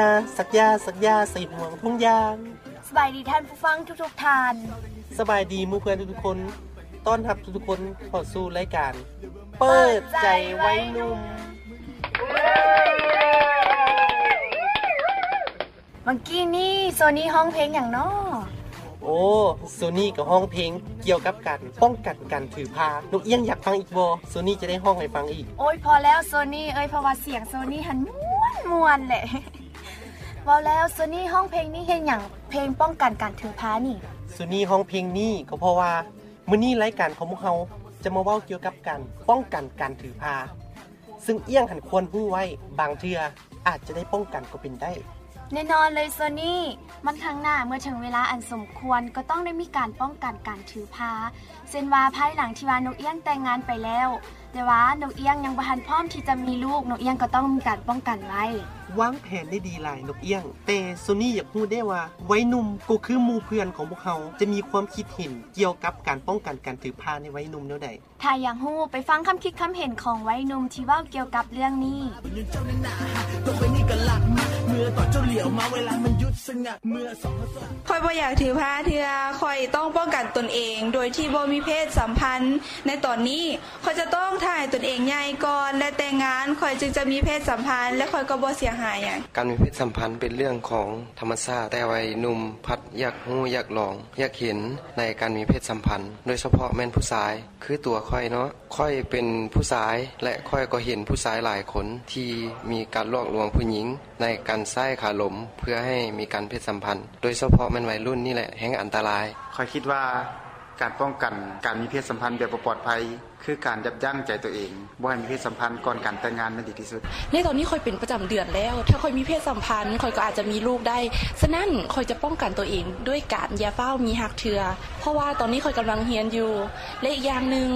สักยาใส่ห่วงทุ่งยางสบายดีท่านผู้ฟังทุกท่านสบายดีหมู่เพื่อนทุกคนต้อนรับทุกคนเข้าสู่รายการเปิดใจไว้หนุ่มเมื่อกี้นี่โซนี่ห้องเพลงอย่างน้อโอ้โซนี่กับห้องเพลงเกี่ยวกับการป้องกันการถือพานกเอี้ยงอยากฟังอีกบ่โซนี่จะได้ห้องให้ฟังอีกโอ้ยพอแล้วโซนี่เพราะว่าเสียงโซนี่หันม่วนแหละพอแล้วโซนี่ห้องเพลงนี่เฮ็ดหยังเพลงป้องกันการถือพานี่โซนี่ห้องเพลงนี่ก็เพราะว่ามื้อนี้รายการของพวกเราจะมาเว้าเกี่ยวกับการป้องกันการถือพาซึ่งเอี้ยงหันควรรู้ไว้บางเทื่ออาจจะได้ป้องกันก็เป็นได้แน่นอนเลยโซนี่มันข้างหน้าเมื่อถึงเวลาอันสมควรก็ต้องได้มีการป้องกันการถือพาเช่นว่าภายหลังที่ว่านกเอี้ยงแต่งงานไปแล้วแต่ว่านกเอี้ยงยังบ่ทันพร้อมที่จะมีลูกนกเอี้ยงก็ต้องมีการป้องกันไว้วางแผนได้ดีหลายนกเอี้ยงแต่โซนี่อยากรู้ได้ว่าวัยหนุ่มก็คือหมู่เพื่อนของพวกเขาจะมีความคิดเห็นเกี่ยวกับการป้องกันการถือพาในวัยหนุ่มแนวใดถ้าอยากรู้ไปฟังคำคิดคำเห็นของวัยหนุ่มที่เว้าเกี่ยวกับเรื่องนี้ค่อยบ่อยากถือพาเทื่อค่อยต้องป้องกันตนเองโดยที่บ่มีเพศสัมพันธ์ในตอนนี้ค่อยจะต้องถ่ายตนเองใหญ่ก่อนและแต่งงานค่อยจึงจะมีเพศสัมพันธ์และค่อยก็บ่เสียหายหยังการมีเพศสัมพันธ์เป็นเรื่องของธรรมชาติแต่วัยหนุ่มพัดอยากรู้อยากลองอยากเห็นในการมีเพศสัมพันธ์โดยเฉพาะแม่นผู้ชายคือตัวค่อยเนาะค่อยเป็นผู้ชายและค่อยก็เห็นผู้ชายหลายคนที่มีการลวงลวงผู้หญิงในการใช้ขาหลมเพื่อให้มีการเพศสัมพันธ์โดยเฉพาะแม่นวัยรุ่นนี่แหละแห่งอันตรายค่อยคิดว่าการป้องกันการมีเพศสัมพันธ์แบบปลอดภัยคือการยับยั้งใจตัวเองบ่ให้มีเพศสัมพันธ์ก่อนการแต่งงานนั่นดีที่สุดในตอนนี้ค่อยเป็นประจำเดือนแล้วถ้าค่อยมีเพศสัมพันธ์ค่อยก็อาจจะมีลูกได้ฉะนั้นค่อยจะป้องกันตัวเองด้วยการอย่าเฝ้ามีหักเทื่อเพราะว่าตอนนี้ค่อยกำลังเรียนอยู่และอีกอย่างนึง